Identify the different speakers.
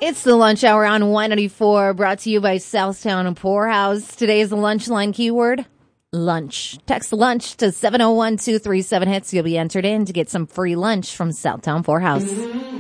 Speaker 1: It's the lunch hour on 194, brought to you by Southtown and Poorhouse. Today's the lunch line keyword, lunch. Text lunch to 701-237-HITS. You'll be entered in to get some free lunch from Southtown Poorhouse.